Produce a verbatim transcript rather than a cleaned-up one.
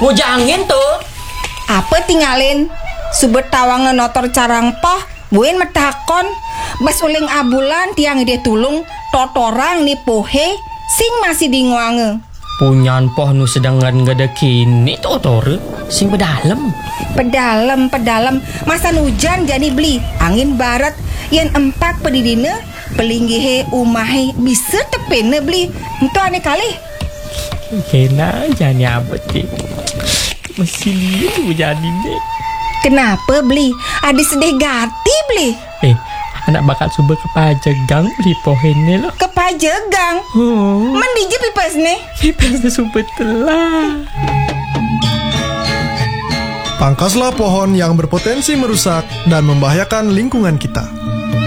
ngujangin tuh. Apa tinggalin? Subet tawangan notor carang poh, buin metakon. Bas uling abulan tiang dia tulung, totorang nih pohe, sing masih di nguange. Punyan poh nu sedangkan gak ada kini totor, sing pedalem. Pedalem, pedalem, masa hujan jadi beli angin barat, yang empat pedidine, pelinggihe umahe bisa tepene beli, itu aneh kali. Kena jadi apa sih? Masih liu jadi deh. Kenapa beli? Ada sedih gati beli. Eh, anak bakal coba ke Pajegang beli pohene loh. Ke Pajegang? Oh. Mendiji pipas nih. Pipasnya sumpah telah. Pangkaslah pohon yang berpotensi merusak dan membahayakan lingkungan kita.